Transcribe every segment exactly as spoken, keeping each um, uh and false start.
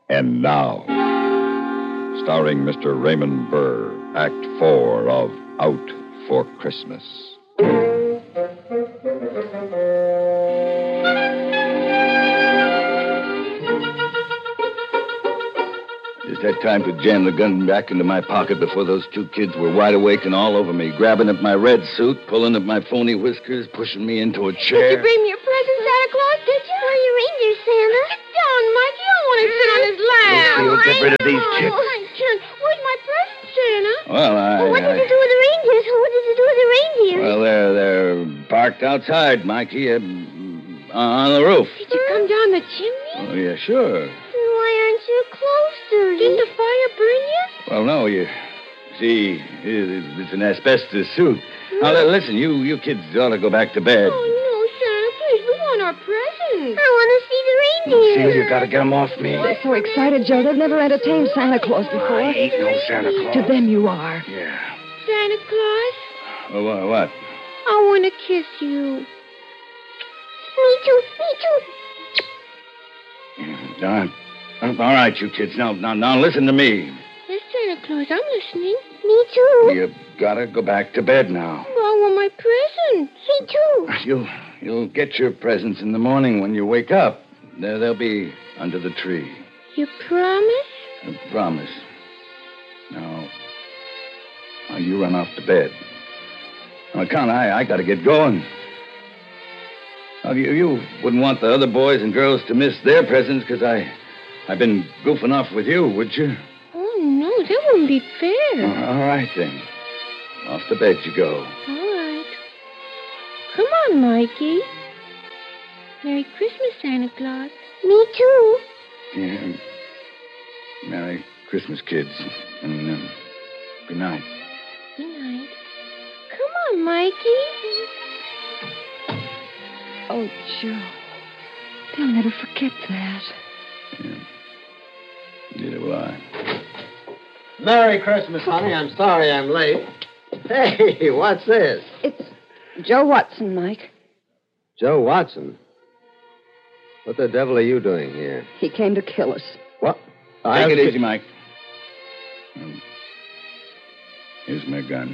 And now, starring Mister Raymond Burr, Act Four of Out for Christmas. Just had time to jam the gun back into my pocket before those two kids were wide awake and all over me, grabbing at my red suit, pulling at my phony whiskers, pushing me into a chair. Did you bring me a present, Santa Claus? Did you? Where are your reindeer, Santa? Sit down, Mike. You don't want to sit on his lap. Lucille, get rid of these chicks. Oh, I can't. Where's my present, Santa? Well, I... Well, what I... did you do with the reindeers? What did you do with the reindeers? Well, they're, they're parked outside, Mikey, uh, on the roof. Did you come down the chimney? Oh, yeah, sure. Why aren't you close, dirty? Didn't the fire burn you? Well, no, you see, it- it's an asbestos suit. Now, li- listen, you you kids ought to go back to bed. Oh, no, Santa, please. We want our presents. I want to see the reindeer. Lucille, you got to get them off me. They're so excited, Joe. They've never entertained Santa Claus before. I ain't no Santa Claus. To them, you are. Yeah. Santa Claus, Oh, wha- what? I want to kiss you. Me too. Me too. Yeah, darn. All right, you kids. Now, now, now, listen to me. Yes, Santa Claus, I'm listening. Me too. You gotta go back to bed now. Well, I want my present. Me too. You'll you'll get your presents in the morning when you wake up. There, they'll be under the tree. You promise? I promise. Now, now you run off to bed. Now, Con, I I gotta get going. Now, you you wouldn't want the other boys and girls to miss their presents because I I've been goofing off with you, would you? Oh, no, that wouldn't be fair. All right, then. Off to bed you go. All right. Come on, Mikey. Merry Christmas, Santa Claus. Me too. Yeah. Merry Christmas, kids. And um, good night. Good night. Come on, Mikey. Oh, Joe. They'll never forget that. Yeah. Neither will I. Merry Christmas, honey. I'm sorry I'm late. Hey, what's this? It's Joe Watson, Mike. Joe Watson. What the devil are you doing here? He came to kill us. What? Take it easy, Mike. Um, Here's my gun.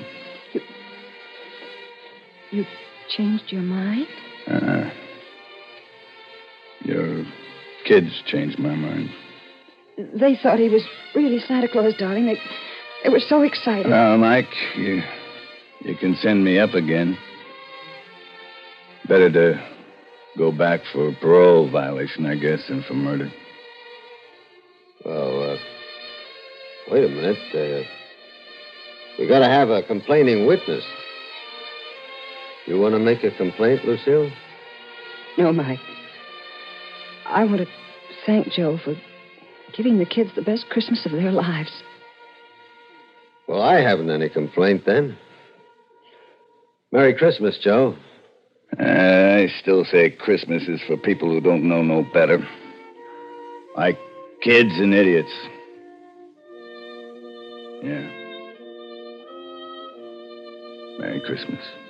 You changed your mind? Uh-uh. Your kids changed my mind. They thought he was really Santa Claus, darling. They, they were so excited. Well, Mike, you, you can send me up again. Better to go back for parole violation, I guess, than for murder. Well, uh, wait a minute. Uh, we gotta have a complaining witness. You want to make a complaint, Lucille? No, Mike. I want to thank Joe for giving the kids the best Christmas of their lives. Well, I haven't any complaint then. Merry Christmas, Joe. I still say Christmas is for people who don't know no better. Like kids and idiots. Yeah. Merry Christmas.